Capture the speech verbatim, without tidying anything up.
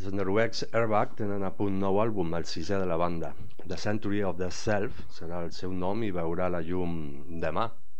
Els noruecs Airbag tenen a punt nou àlbum, el sisè de la banda. The Century of the Self serà el seu nom i veurà la llum demà.